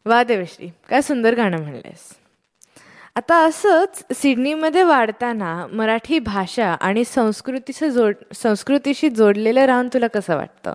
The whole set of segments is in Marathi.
वा देवश्री, काय सुंदर गाणं म्हणलेस. आता असंच सिडनीमध्ये वाढताना मराठी भाषा आणि संस्कृतीशी जोडलेलं राहून तुला कसं वाटतं?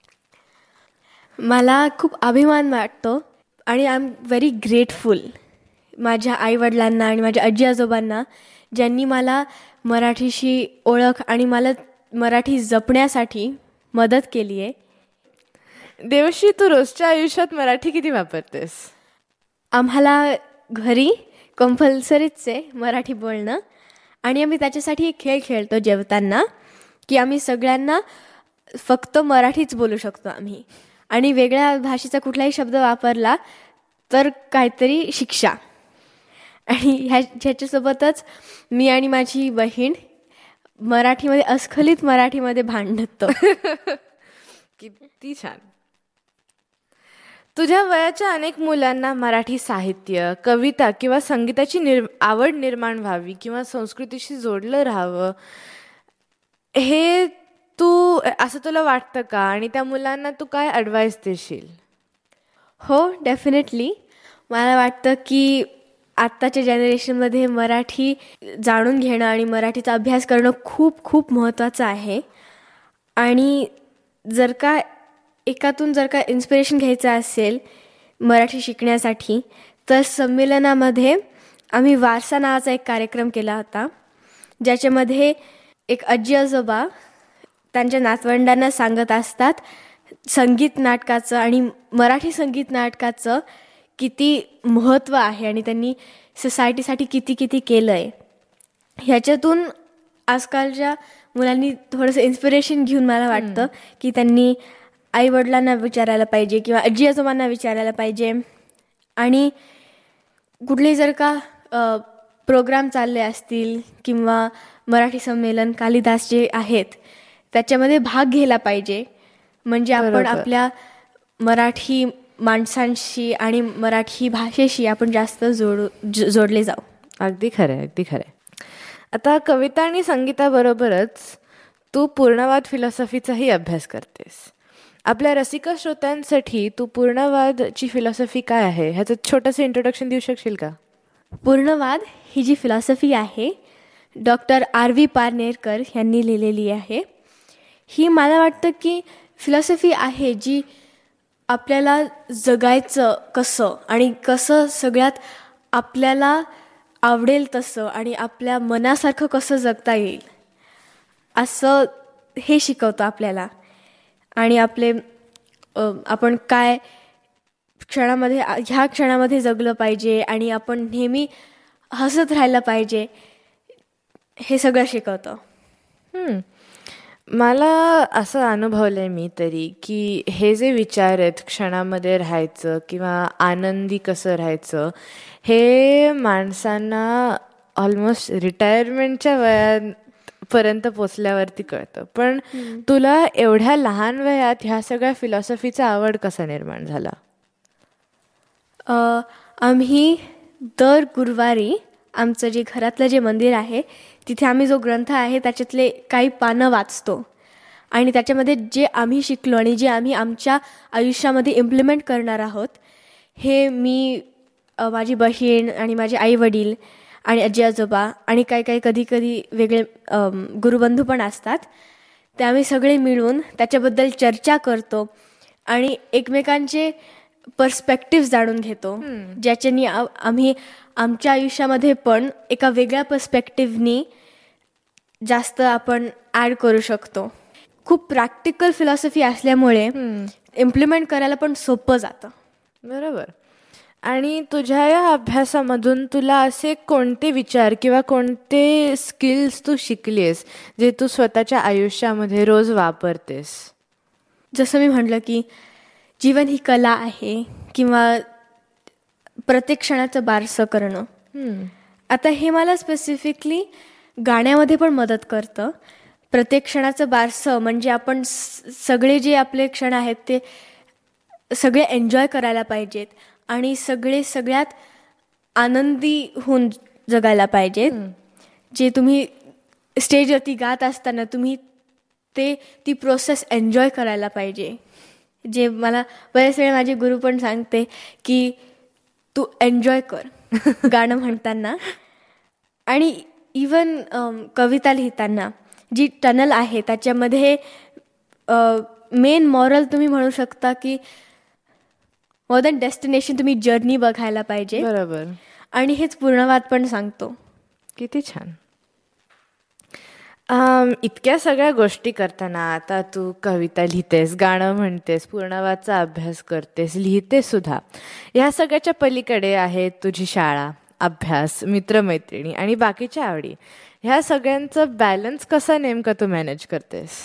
मला खूप अभिमान वाटतो आणि आय एम व्हेरी ग्रेटफुल माझ्या आईवडिलांना आणि माझ्या आजी आजोबांना, ज्यांनी मला मराठीशी ओळख आणि मला मराठी जपण्यासाठी मदत केली आहे. देवश्री, तू रोजच्या आयुष्यात मराठी किती वापरतेस? आम्हाला घरी कंपल्सरीच आहे मराठी बोलणं, आणि आम्ही त्याच्यासाठी एक खेळ खेळतो जेवताना, की आम्ही सगळ्यांना फक्त मराठीच बोलू शकतो आम्ही, आणि वेगळ्या भाषेचा कुठलाही शब्द वापरला तर काहीतरी शिक्षा. आणि ह्याच्यासोबतच मी आणि माझी बहीण मराठीमध्ये अस्खलित मराठीमध्ये भांडतो. किती छान. तुझ्या वयाच्या अनेक मुलांना मराठी साहित्य, कविता किंवा संगीताची आवड निर्माण व्हावी किंवा संस्कृतीशी जोडलं राहावं, हे तू असं तुला वाटतं का? आणि त्या मुलांना तू काय ॲडवाईस देशील? हो, डेफिनेटली. मला वाटतं की आत्ताच्या जनरेशनमध्ये मराठी जाणून घेणं आणि मराठीचा अभ्यास करणं खूप खूप महत्त्वाचं आहे. आणि जर का इन्स्पिरेशन घ्यायचं असेल मराठी शिकण्यासाठी, तर संमेलनामध्ये आम्ही वारसा नावाचा एक कार्यक्रम केला होता, ज्याच्यामध्ये एक आजी आजोबा त्यांच्या नातवंडांना सांगत असतात संगीत नाटकाचं आणि मराठी संगीत नाटकाचं किती महत्त्व आहे आणि त्यांनी सोसायटीसाठी किती किती केलं आहे. ह्याच्यातून आजकालच्या मुलांनी थोडंसं इन्स्पिरेशन घेऊन मला वाटतं की त्यांनी आईवडिलांना विचारायला पाहिजे किंवा आजी आजोबांना विचारायला पाहिजे, आणि कुठले जर का प्रोग्राम चालले असतील किंवा मराठी संमेलन कालिदास जे आहेत त्याच्यामध्ये भाग घ्यायला पाहिजे, म्हणजे आपण आपल्या मराठी माणसांशी आणि मराठी भाषेशी आपण जास्त जोडले जाऊ. अगदी खरं आहे, अगदी खरं आहे. आता कविता आणि संगीताबरोबरच तू पूर्णवाद फिलॉसॉफीचाही अभ्यास करतेस. आपल्या रसिक श्रोत्यांसाठी तू पूर्णवादची फिलॉसॉफी काय आहे ह्याचं छोटंसं इंट्रोडक्शन देऊ शकशील का? पूर्णवाद ही जी फिलॉसॉफी आहे डॉक्टर R.V. पारनेरकर यांनी लिहिलेली आहे. ही मला वाटतं की फिलॉसॉफी आहे जी आपल्याला जगायचं कसं आणि कसं सगळ्यात आपल्याला आवडेल तसं आणि आपल्या मनासारखं कसं जगता येईल असं हे शिकवतं आपल्याला. आणि आपण काय ह्या क्षणामध्ये जगलं पाहिजे आणि आपण नेहमी हसत राहायला पाहिजे, हे सगळं शिकवतं. मला असं अनुभवलं आहे मी तरी की हे जे विचार आहेत क्षणामध्ये राहायचं किंवा आनंदी कसं राहायचं, हे माणसांना ऑलमोस्ट रिटायरमेंटच्या वयापर्यंत पोचल्यावरती कळतं. पण तुला एवढ्या लहान वयात ह्या सगळ्या फिलॉसॉफीचा आवड कसा निर्माण झाला? आम्ही दर गुरुवारी आमचं जे घरातलं जे मंदिर आहे तिथे आम्ही जो ग्रंथ आहे त्याच्यातले काही पानं वाचतो, आणि त्याच्यामध्ये जे आम्ही शिकलो आणि जे आम्ही आमच्या आयुष्यामध्ये इम्प्लिमेंट करणार आहोत हे मी, माझी बहीण आणि माझे आईवडील आणि आजी आजोबा आणि काही कधी कधी वेगळे गुरुबंधू पण असतात, ते आम्ही सगळे मिळून त्याच्याबद्दल चर्चा करतो आणि एकमेकांचे पर्स्पेक्टिव्ह जाणून घेतो, ज्याच्यानी आम्ही आमच्या आयुष्यामध्ये पण एका वेगळ्या पर्स्पेक्टिव्हनी जास्त आपण ॲड करू शकतो. खूप प्रॅक्टिकल फिलॉसॉफी असल्यामुळे इम्प्लिमेंट करायला पण सोपं जातं. बरोबर. आणि तुझ्या या अभ्यासामधून तुला असे कोणते विचार किंवा कोणते स्किल्स तू शिकलीस जे तू स्वतःच्या आयुष्यामध्ये रोज वापरतेस? जसं मी म्हटलं की जीवन ही कला आहे किंवा प्रत्येक क्षणाचं बारसं करणं. आता हे मला स्पेसिफिकली गाण्यामध्ये पण मदत करतं. प्रत्येक क्षणाचं बारसं म्हणजे आपण सगळे जे आपले क्षण आहेत ते सगळे एन्जॉय करायला पाहिजेत आणि सगळ्यात आनंदी होऊन जगायला पाहिजेत. जे तुम्ही स्टेजवरती गात असताना तुम्ही ती प्रोसेस एन्जॉय करायला पाहिजे. जे मला बरेच वेळा माझे गुरु पण सांगते की तू एन्जॉय कर गाणं म्हणताना. आणि इवन कविता लिहिताना जी टनल आहे त्याच्यामध्ये मेन मॉरल तुम्ही म्हणू शकता की मोर दॅन डेस्टिनेशन तुम्ही जर्नी बघायला पाहिजे. बरोबर. आणि हेच पूर्णवाद पण सांगतो. किती छान. इतक्या सगळ्या गोष्टी करताना आता तू कविता लिहितेस, गाणं म्हणतेस, पूर्णवादचा अभ्यास करतेस, लिहितेस सुद्धा. ह्या सगळ्याच्या पलीकडे आहे तुझी शाळा, अभ्यास, मित्रमैत्रिणी आणि बाकीच्या आवडी. ह्या सगळ्यांचं बॅलन्स कसा नेमका तू मॅनेज करतेस?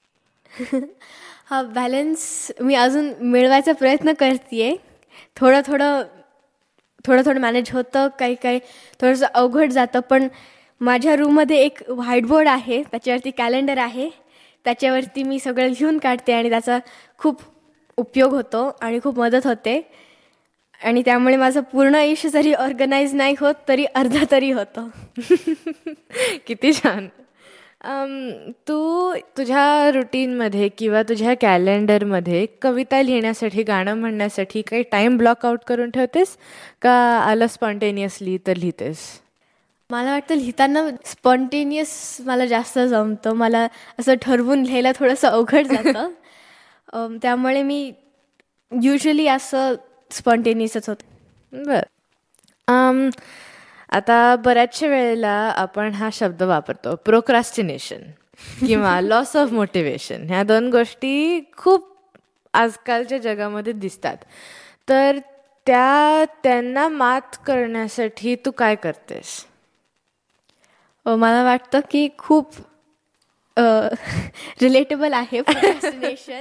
हा बॅलन्स मी अजून मिळवायचा प्रयत्न करते. थोडं थोडं मॅनेज होतं, काही थोडंसं अवघड जातं. पण माझ्या रूममध्ये एक व्हाईटबोर्ड आहे, त्याच्यावरती कॅलेंडर आहे, त्याच्यावरती मी सगळं लिहून काढते आणि त्याचा खूप उपयोग होतो आणि खूप मदत होते. आणि त्यामुळे माझं पूर्ण आयुष्य जरी ऑर्गनाईज नाही होत तरी अर्धा तरी होतं. किती छान. तू तुझ्या रुटीनमध्ये किंवा तुझ्या कॅलेंडरमध्ये कविता लिहिण्यासाठी, गाणं म्हणण्यासाठी काही टाईम ब्लॉक आउट करून ठेवतेस का आलं स्पॉन्टेनियसली तर लिहितेस? मला वाटतं लिहिताना स्पॉन्टेनियस मला जास्त जमतं. मला असं ठरवून लिहायला थोडंसं अवघड जातं. त्यामुळे मी युजली असं स्पॉन्टेनियसच होतं. बरं. आता बऱ्याचशा वेळेला आपण हा शब्द वापरतो, प्रोक्रॅस्टिनेशन किंवा लॉस ऑफ मोटिवेशन. ह्या 2 गोष्टी खूप आजकालच्या जगामध्ये दिसतात. तर त्यांना मात करण्यासाठी तू काय करतेस? मला वाटतं की खूप रिलेटेबल आहे प्रोक्रॅस्टिनेशन.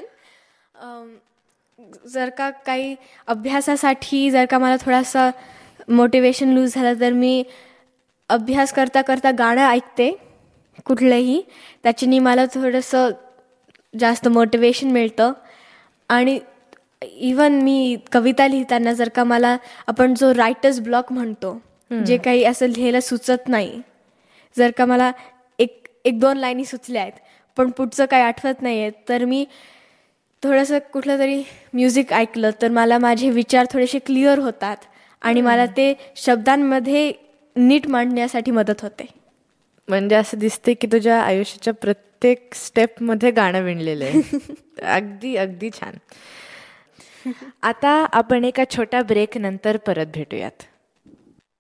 जर का काही अभ्यासासाठी जर का मला थोडासा मोटिवेशन लूज झालं तर मी अभ्यास करता करता गाणं ऐकते कुठलंही. त्याच्याने मला थोडंसं जास्त मोटिवेशन मिळतं. आणि इवन मी कविता लिहिताना जर का मला आपण जो रायटर्स ब्लॉक म्हणतो, जे काही असं लिहायला सुचत नाही, जर का मला एक 2 लाईनी सुचल्या आहेत पण पुढचं काही आठवत नाही आहे, तर मी थोडंसं कुठलं तरी म्युझिक ऐकलं तर मला माझे विचार थोडेसे क्लिअर होतात आणि मला ते शब्दांमध्ये नीट मांडण्यासाठी मदत होते. म्हणजे असं दिसते की तुझ्या आयुष्याच्या प्रत्येक स्टेपमध्ये गाणं विणलेलं आहे. अगदी अगदी छान. आता आपण एका छोट्या ब्रेक नंतर परत भेटूयात.